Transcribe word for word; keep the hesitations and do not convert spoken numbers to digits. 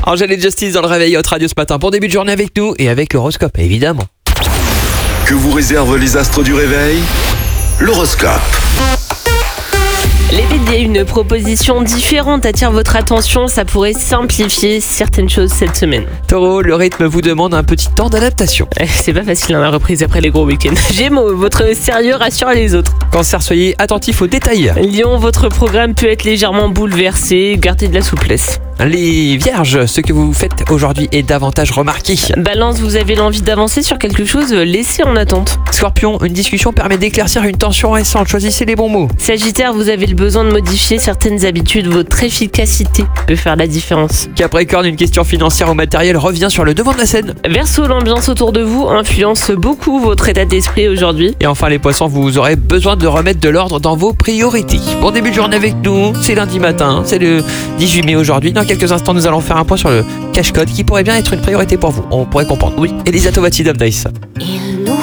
Angèle et Justice dans le réveil Hot Radio ce matin pour début de journée avec nous et avec l'horoscope, évidemment. Que vous réservent les astres du réveil? L'horoscope. Les béliers, une proposition différente attire votre attention, ça pourrait simplifier certaines choses cette semaine. Taureau, le rythme vous demande un petit temps d'adaptation. Eh, C'est pas facile hein, la reprise après les gros week-ends. Gémeaux, votre sérieux rassure les autres. Cancer, soyez attentif aux détails. Lion, votre programme peut être légèrement bouleversé, gardez de la souplesse. Les vierges, ce que vous faites aujourd'hui est davantage remarqué. Balance, vous avez l'envie d'avancer sur quelque chose, laissez en attente. Scorpion, une discussion permet d'éclaircir une tension récente, choisissez les bons mots. Sagittaire, vous avez le besoin de modifier certaines habitudes, votre efficacité peut faire la différence. Capricorne, une question financière ou matérielle revient sur le devant de la scène. Verseau, l'ambiance autour de vous influence beaucoup votre état d'esprit aujourd'hui. Et enfin les poissons, vous aurez besoin de remettre de l'ordre dans vos priorités. Bon début de journée avec nous, c'est lundi matin, c'est le dix-huit mai aujourd'hui. Dans quelques instants, nous allons faire un point sur le cache-code qui pourrait bien être une priorité pour vous. On pourrait comprendre. Oui, Elisa Tovati, Dom Dice. Il